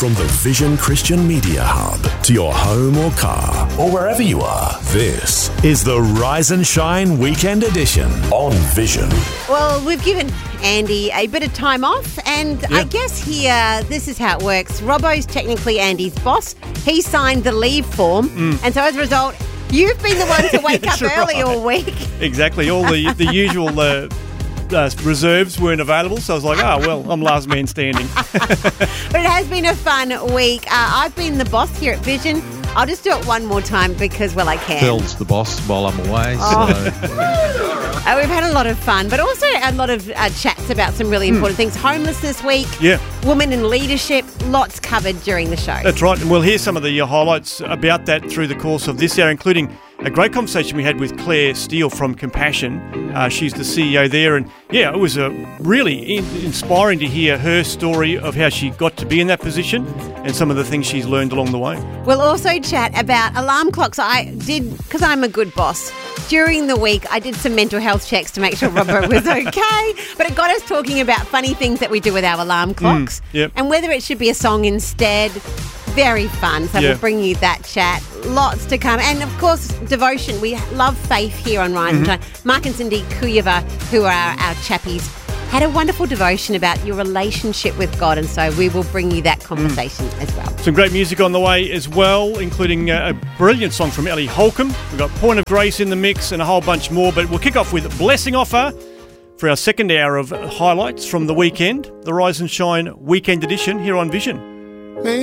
From the Vision Christian Media Hub to your home or car or wherever you are, this is the Rise and Shine Weekend Edition on Vision. Well, we've given Andy a bit of time off, and I guess here, this is how it works. Robbo's technically Andy's boss. He signed the leave form, and so as a result, you've been the one to wake up early all week. Exactly. All the usual reserves weren't available, so I was like, I'm last man standing. But it has been a fun week. I've been the boss here at Vision. I'll just do it one more time because, I can. Phil's the boss while I'm away. So. We've had a lot of fun, but also a lot of chats about some really important things. Homelessness week, women in leadership, lots covered during the show. That's right, and we'll hear some of the highlights about that through the course of this hour, including a great conversation we had with Claire Steele from Compassion. She's the CEO there, and it was really inspiring to hear her story of how she got to be in that position and some of the things she's learned along the way. We'll also chat about alarm clocks. I did, because I'm a good boss, during the week I did some mental health checks to make sure Robbo was okay, but it got us talking about funny things that we do with our alarm clocks and whether it should be a song instead. Very fun. So we'll bring you that chat. Lots to come. And, of course, devotion. We love faith here on Rise and Shine. Mark and Cindy Kuyava, who are our chappies, had a wonderful devotion about your relationship with God, and so we will bring you that conversation as well. Some great music on the way as well, including a brilliant song from Ellie Holcomb. We've got Point of Grace in the mix and a whole bunch more, but we'll kick off with Blessing Offer for our second hour of highlights from the weekend, the Rise and Shine Weekend Edition here on Vision.